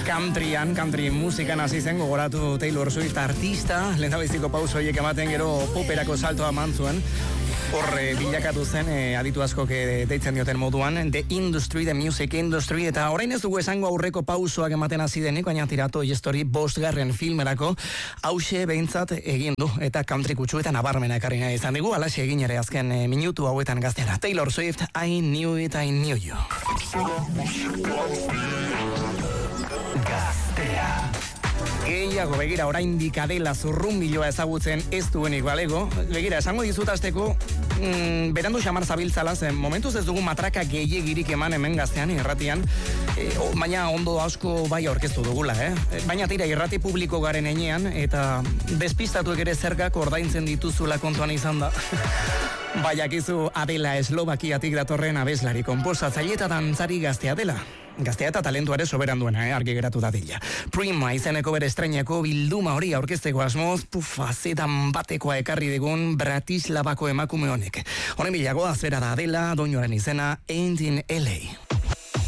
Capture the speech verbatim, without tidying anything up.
Countryan, country musikan hasi zen, gogoratu Taylor Swift artista, lehendabiziko pauso horiek ematen gero poperako saltoa eman zuen. Horre bilakatu zen, e, aditu askok e, deitzen dioten moduan, the industry, the music industry, eta orain ez dugu esango aurreko pausoak ematen hasi denik, baina tiratu Story bostgarren filmerako hause behintzat egin du, eta country kutsuetan abarmena ekarri nahi izan digu, alaxe egin ere azken e, minutu hauetan gazteara. Taylor Swift, I knew it, I knew you. Gaztea. Gehiago, begira, oraindik Adela zurrunbiloa ezagutzen ez duenik balego. Begira, esango dizutazteko, mm, berandu xamar zabiltzala, zen momentuz ez dugu matraka gehiagirik eman hemen gaztean, irratian, e, o, baina ondo asko bai aurkeztu dugula, eh? Baina tira, irrati publiko garen enean, eta despistatuek ere zergak ordaintzen dituzula kontuan izan da. Baiakizu Adela Eslovakiatik datorren abeslari, konposatzaile eta dantzari gaztea dela. Gaztea eta talentuare soberan duena, eh? Argi geratu dadila. Prima izeneko bere estreinako bilduma hori aurkezteko asmoz, pufa, zetan batekoa ekarri digun Bratislavako emakume honek. Honen bilago azbera da Adela, doinoaren izena Ain't in L A.